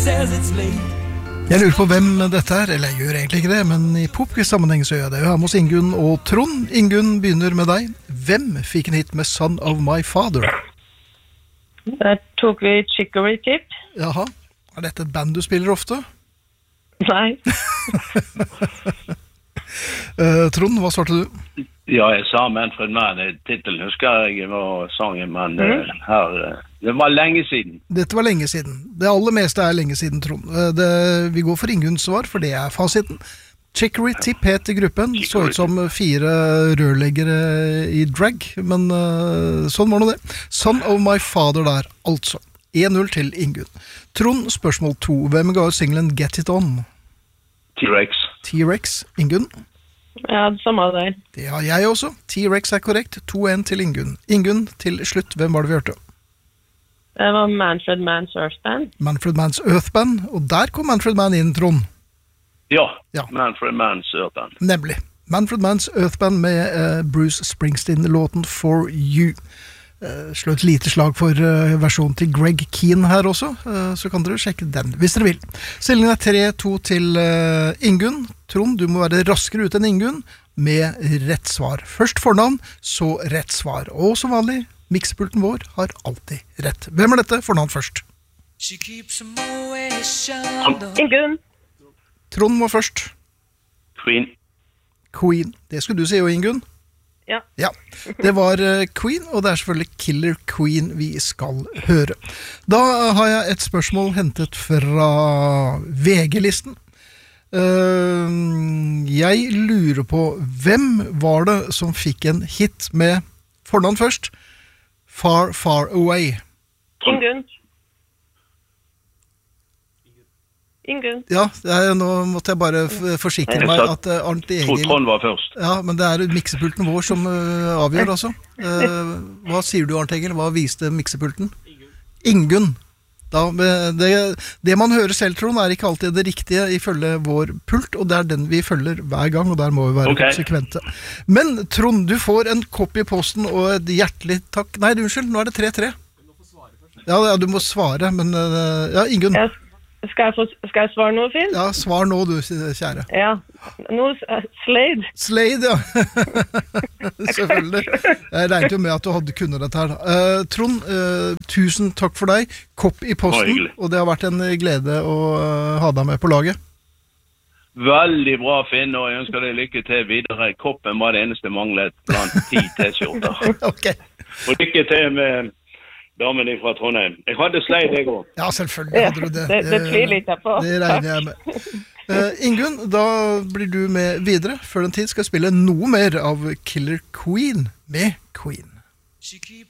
Jeg lurer på hvem dette eller jeg gjør egentlig ikke det, men i popquiz-sammenheng så gjør jeg det. Jeg har med oss Ingunn og Trond. Ingunn begynner med deg. Hvem fikk en hit med Son of My Father? Der tok vi Chicory Tip. Jaha, er dette et band du spiller ofte? Nei. Trond, hva svarte du? Ja, jeg sa Manfred Mann. Titelen husker jeg var sangen, men det var lenge siden. Dette var lenge siden. Det aller meste er lenge siden, Trond. Vi går for Ingunns svar, for det er fasiten. Chicory Tip het i gruppen. Så ut som 4 rørleggere i drag, men sånn var nå det. Son of My Father der, altså. 1-0 til Ingunn. Trond, spørsmål 2. Hvem ga ut singlen Get It On? T-Rex. T-Rex. Ingunn? Ja, det samme der. Det har jeg også. T-Rex er korrekt. 2-1 til Ingunn. Ingunn, til slutt, hvem var det vi hørte? Det var Manfred Mann's Earth Band. Manfred Mann's Earth Band. Og der kom Manfred Mann inn, Trond. Ja, Manfred Mann's Earth Band. Nemlig. Manfred Mann's Earth Band med Bruce Springsteen-låten For You. Slå et lite slag for versjonen til Greg Keane her også, så kan dere sjekke den hvis dere vil. Stillingen er 3-2 til Ingunn. Trond, du må være raskere ut enn Ingunn med rett svar. Først fornavn, så rett svar. Og som vanlig, miksepulten vår har alltid rett. Hvem er dette? Fornavn først. Ingunn. Trond må først. Queen. Queen. Det skulle du si, og Ingunn? Ja, det var Queen, og det er selvfølgelig Killer Queen vi skal høre. Da har jeg et spørsmål hentet fra VG-listen. Jeg lurer på, hvem var det som fikk en hit med fornavn først? Far, Far Away. Ingunn. Ja, nå måtte jeg bare forsikre meg at Arnt Egil... Trond var først. Ja, men det er miksepulten vår som avgjør, altså. Hva sier du, Arnt Egil? Hva viste miksepulten? Ingunn. Det man hører selv, Trond, er ikke alltid det riktige ifølge vår pult, og det er den vi følger hver gang, og der må vi være konsekvente. Men, Trond, du får en kopp i posten og et hjertelig takk. Nei, unnskyld, nå er det 3-3. Ja, du må svare, men... Ja, Ingunn. Skal jeg svare noe, Finn? Ja, svar nå du, kjære. Ja, nå Slade. Slade, ja. Selvfølgelig. Jeg regnet jo med at du hadde kunnet dette her. Trond, tusen takk for deg. Kopp i posten, og det har vært en glede å ha deg med på laget. Veldig bra, Finn, og jeg ønsker deg lykke til videre. Koppen var det eneste manglet blant 10 T-skjorter. Ok. Og lykke til med... damen fra Trondheim. Jeg hadde Slade, jeg også. Ja, selvfølgelig hadde du det. Det tviler ikke på. Det regner jeg med. Ingunn, da blir du med videre. Før den tid skal jeg spille noe mer av Killer Queen med Queen.